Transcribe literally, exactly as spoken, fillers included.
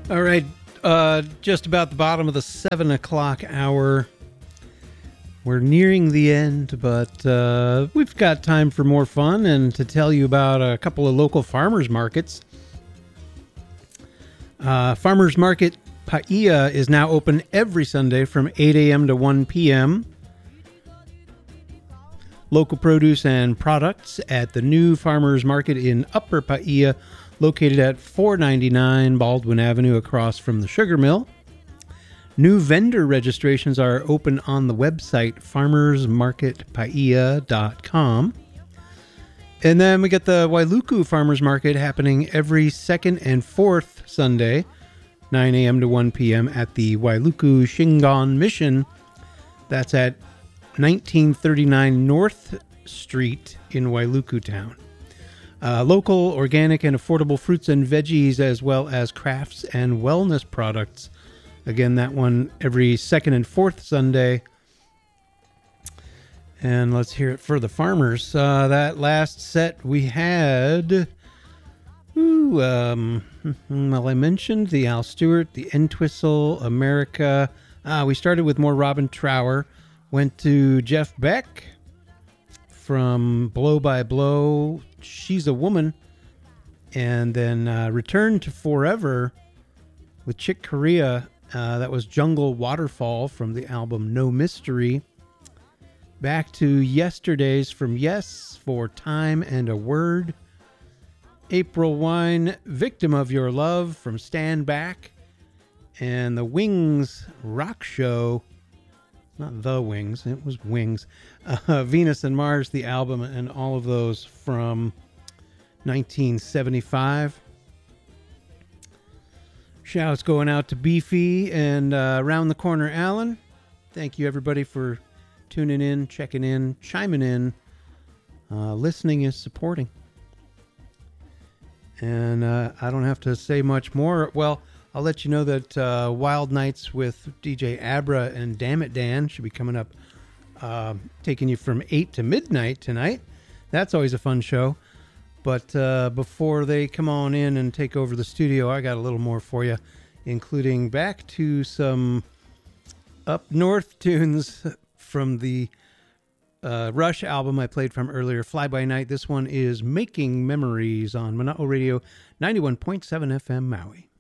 All right, uh, just about the bottom of the seven o'clock hour. We're nearing the end, but uh, we've got time for more fun and to tell you about a couple of local farmers markets. Uh, Farmers Market Paia is now open every Sunday from eight a.m. to one p.m. Local produce and products at the new Farmers Market in Upper Paia, located at four ninety-nine Baldwin Avenue across from the sugar mill. New vendor registrations are open on the website farmers market paia dot com. And then we get the Wailuku Farmers Market happening every second and fourth Sunday, nine a.m. to one p.m. at the Wailuku Shingon Mission. That's at nineteen thirty-nine North Street in Wailuku Town. Uh, local, organic, and affordable fruits and veggies, as well as crafts and wellness products. Again, that one every second and fourth Sunday. And let's hear it for the farmers. Uh, that last set we had, ooh, um, well, I mentioned the Al Stewart, the Entwistle, America. Uh, we started with more Robin Trower. Went to Jeff Beck from Blow by Blow, She's a Woman. And then uh, returned to Forever with Chick Corea. Uh, that was Jungle Waterfall from the album No Mystery. Back to Yesterdays from Yes for Time and a Word. April Wine, Victim of Your Love from Stand Back. And the Wings Rock Show. Not The Wings, it was Wings. Uh, Venus and Mars, the album, and all of those from nineteen seventy-five. Shouts going out to Beefy and uh, Around the Corner Alan. Thank you, everybody, for tuning in, checking in, chiming in. Uh, listening is supporting. And uh, I don't have to say much more. Well, I'll let you know that uh, Wild Nights with D J Abra and Damn It Dan should be coming up, uh, taking you from eight to midnight tonight. That's always a fun show. But uh, before they come on in and take over the studio, I got a little more for you, including back to some Up North tunes from the uh, Rush album I played from earlier, Fly By Night. This one is Making Memories on Mana'o Radio, ninety-one point seven F M Maui.